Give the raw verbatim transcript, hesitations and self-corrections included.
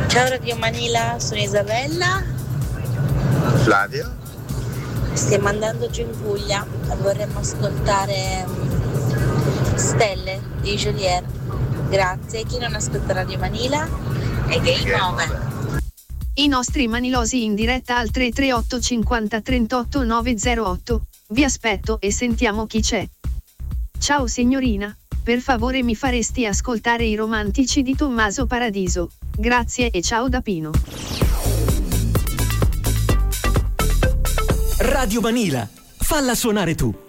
Ciao Radio Manila, sono Isabella. Flavio. Stiamo andando giù in Puglia e vorremmo ascoltare Stelle di Joliet. Grazie. Chi non ascolta Radio Manila è Game Over. I nostri manilosi in diretta al tre tre otto cinquanta trentotto novecentotto. Vi aspetto e sentiamo chi c'è. Ciao signorina, per favore mi faresti ascoltare i romantici di Tommaso Paradiso. Grazie e ciao da Pino. Radio Manila, falla suonare tu.